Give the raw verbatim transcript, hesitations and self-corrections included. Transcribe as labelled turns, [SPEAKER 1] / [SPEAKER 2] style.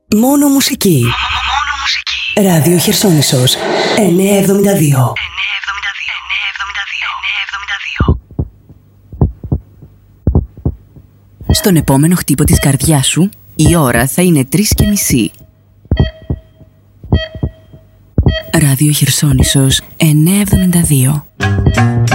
[SPEAKER 1] Μόνο μουσική. Μόνο μουσική. Ράδιο Χερσόνησος εννιακόσια εβδομήντα δύο.
[SPEAKER 2] Στον επόμενο χτύπο της καρδιάς σου, η ώρα θα είναι τρεις και μισή. Ράδιο Χερσόνησος εννιακόσια εβδομήντα δύο.